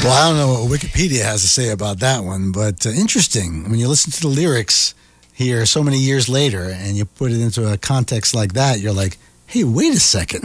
Well, I don't know what Wikipedia has to say about that one, but interesting. When you listen to the lyrics here so many years later and you put it into a context like that, you're like, hey, wait a second.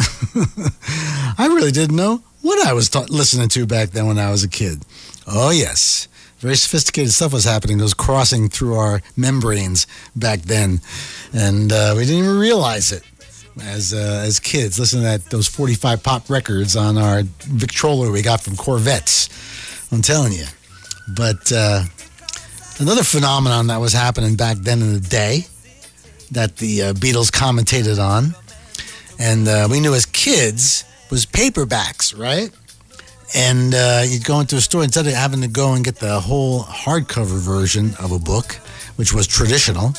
I really didn't know what I was listening to back then when I was a kid. Oh, yes. Very sophisticated stuff was happening. It was crossing through our membranes back then, and we didn't even realize it as kids, listening to those 45 pop records on our Victrola we got from Corvettes. I'm telling you. But another phenomenon that was happening back then in the day that the Beatles commentated on, and we knew as kids, was paperbacks, right? And you'd go into a store, instead of having to go and get the whole hardcover version of a book, which was traditional,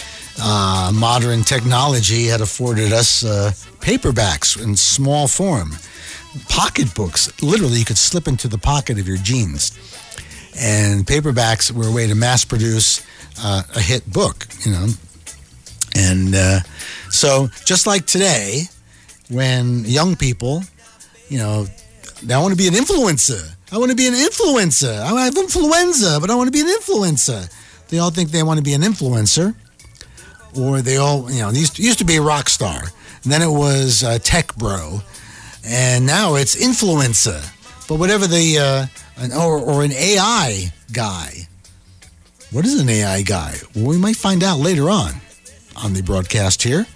modern technology had afforded us paperbacks in small form. Pocket books, literally you could slip into the pocket of your jeans. And paperbacks were a way to mass produce a hit book, you know. And so just like today, when young people, you know, I want to be an influencer. I want to be an influencer. I have influenza, but I want to be an influencer. They all think they want to be an influencer. Or they all, you know, used to be a rock star. And then it was tech bro. And now it's influencer. But whatever or an AI guy. What is an AI guy? Well, we might find out later on the broadcast here.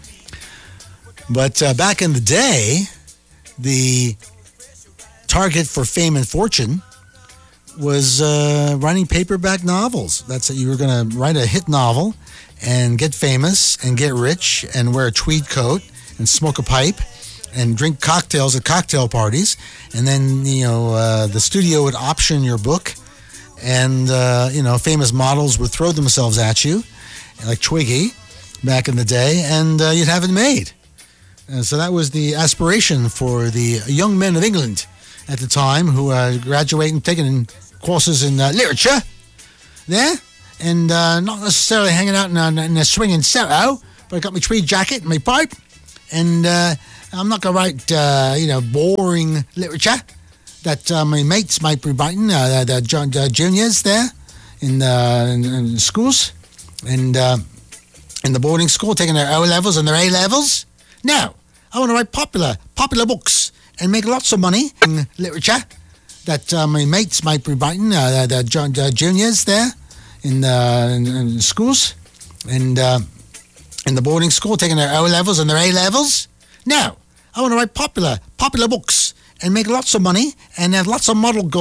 But back in the day, the target for fame and fortune was writing paperback novels. That's it. You were going to write a hit novel and get famous and get rich and wear a tweed coat and smoke a pipe and drink cocktails at cocktail parties. And then, you know, the studio would option your book and, you know, famous models would throw themselves at you, like Twiggy back in the day, and you'd have it made. And so that was the aspiration for the young men of England at the time who graduate and taking courses in literature there, and not necessarily hanging out in a swinging Soho, but I got my tweed jacket and my pipe, and I'm not going to write, you know, boring literature that my mates might be writing, the juniors there in schools, and in the boarding school, taking their O-levels and their A-levels. No, I want to write popular books and make lots of money in literature that my mates might be writing, the juniors there in schools, and in the boarding school, taking their O-levels and their A-levels. No, I want to write popular books and make lots of money and have lots of model